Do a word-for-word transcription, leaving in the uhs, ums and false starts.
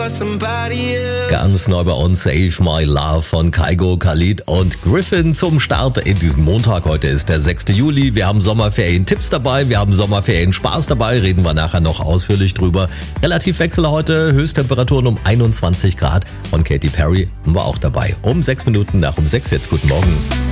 Ganz neu bei uns Save My Love von Kygo, Khalid und Griffin zum Start in diesen Montag. Heute ist der sechste Juli. Wir haben Sommerferien-Tipps dabei, wir haben Sommerferien-Spaß dabei, reden wir nachher noch ausführlich drüber. Relativwechsel heute, Höchsttemperaturen um einundzwanzig Grad und Katy Perry war auch dabei. Um sechs Minuten nach um sechs jetzt. Guten Morgen.